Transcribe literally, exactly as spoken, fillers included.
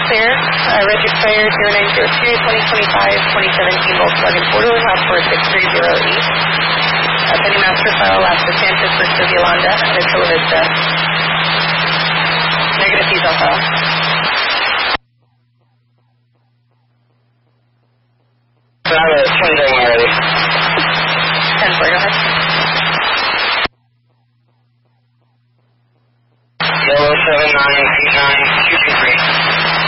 clear. Uh, red expired zero nine zero two, twenty twenty-five, twenty seventeen Volkswagen four-door, last for six three zero eight. Uh, pending master file, Las DeSantis versus Yolanda at Chula Vista. Negative fees on file. I have a ten day already. ten four, go ahead. Yellow seven nine eight nine two